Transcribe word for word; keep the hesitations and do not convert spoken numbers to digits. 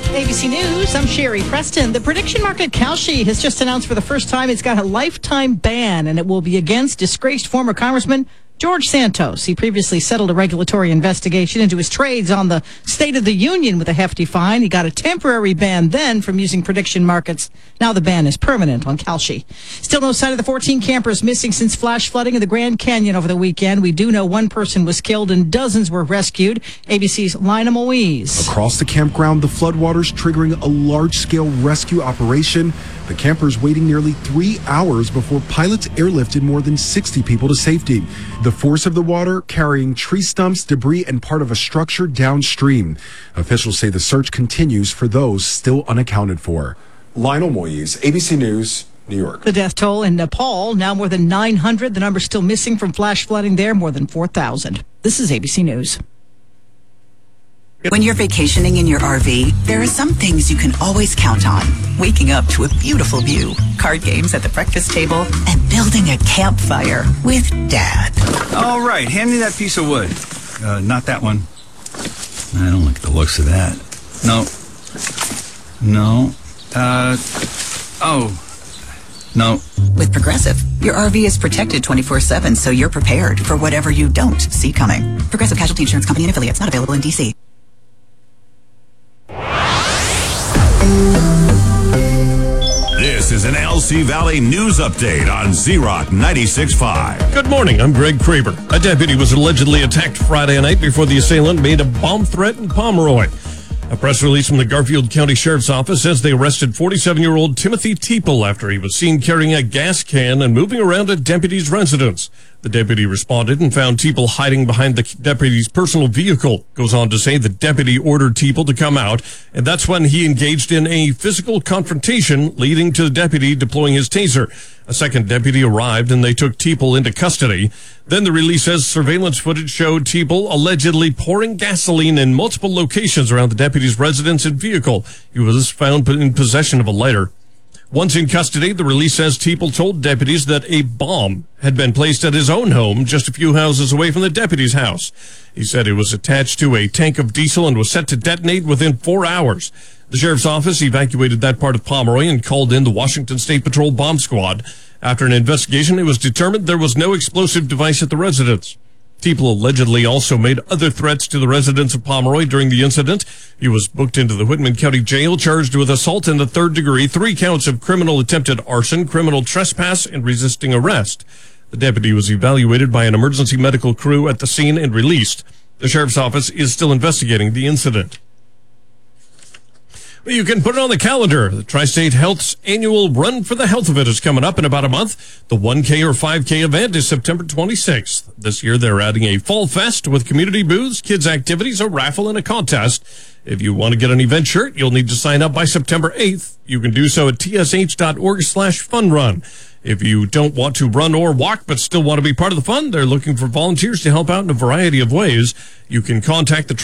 A B C News, I'm Sherry Preston. The prediction market Kalshi has just announced for the first time it's got a lifetime ban, and it will be against disgraced former Congressman George Santos. He previously settled a regulatory investigation into his trades on the State of the Union with a hefty fine. He got a temporary ban then from using prediction markets. Now the ban is permanent on Kalshi. Still no sign of the fourteen campers missing since flash flooding in the Grand Canyon over the weekend. We do know one person was killed and dozens were rescued. A B C's Lina Moise. Across the campground, the floodwaters triggering a large-scale rescue operation. The campers waiting nearly three hours before pilots airlifted more than sixty people to safety. The force of the water carrying tree stumps, debris, and part of a structure downstream. Officials say the search continues for those still unaccounted for. Lionel Moise, A B C News, New York. The death toll in Nepal, now more than nine hundred. The number still missing from flash flooding there, more than four thousand. This is A B C News. When you're vacationing in your R V, there are some things you can always count on. Waking up to a beautiful view, card games at the breakfast table, and building a campfire with Dad. All right, hand me that piece of wood. Uh, not that one. I don't like the looks of that. No. No. Uh, oh. No. With Progressive, your R V is protected twenty-four seven, so you're prepared for whatever you don't see coming. Progressive Casualty Insurance Company and affiliates, not available in D C. This is an L C Valley News Update on Z-Rock ninety-six point five. Good morning, I'm Greg Kraber. A deputy was allegedly attacked Friday night before the assailant made a bomb threat in Pomeroy. A press release from the Garfield County Sheriff's Office says they arrested forty-seven-year-old Timothy Teeple after he was seen carrying a gas can and moving around a deputy's residence. The deputy responded and found Teeple hiding behind the deputy's personal vehicle. Goes on to say the deputy ordered Teeple to come out, and that's when he engaged in a physical confrontation, leading to the deputy deploying his taser. A second deputy arrived, and they took Teeple into custody. Then the release says surveillance footage showed Teeple allegedly pouring gasoline in multiple locations around the deputy's residence and vehicle. He was found in possession of a lighter. Once in custody, the release says Teeple told deputies that a bomb had been placed at his own home just a few houses away from the deputy's house. He said it was attached to a tank of diesel and was set to detonate within four hours. The sheriff's office evacuated that part of Pomeroy and called in the Washington State Patrol Bomb Squad. After an investigation, it was determined there was no explosive device at the residence. Teeple allegedly also made other threats to the residents of Pomeroy during the incident. He was booked into the Whitman County Jail, charged with assault in the third degree, three counts of criminal attempted arson, criminal trespass, and resisting arrest. The deputy was evaluated by an emergency medical crew at the scene and released. The sheriff's office is still investigating the incident. Well, you can put it on the calendar. The Tri-State Health's annual Run for the Health of It is coming up in about a month. The one K or five K event is September twenty-sixth. This year, they're adding a fall fest with community booths, kids' activities, a raffle, and a contest. If you want to get an event shirt, you'll need to sign up by September eighth. You can do so at tsh.org slash fun run. If you don't want to run or walk but still want to be part of the fun, they're looking for volunteers to help out in a variety of ways. You can contact the